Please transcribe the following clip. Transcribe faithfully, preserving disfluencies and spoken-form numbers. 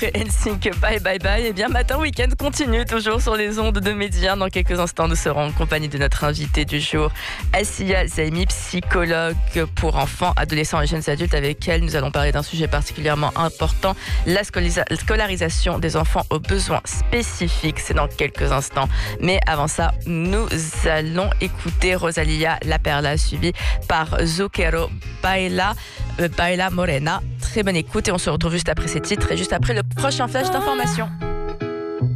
après N Sync Bye Bye Bye, et bien Matin Week-end continue toujours sur les ondes de Média. Dans quelques instants, nous serons en compagnie de notre invité du jour, Assia Zaimi, psychologue pour enfants, adolescents et jeunes adultes, avec elle nous allons parler d'un sujet particulièrement important, la scolarisation des enfants aux besoins spécifiques. C'est dans quelques instants. Mais avant ça, nous allons écouter Rosalia La Perla, suivie par Zucchero Baila, euh, Baila Morena. Très bonne écoute et on se retrouve juste après ces titres et juste après le prochain flash d'information.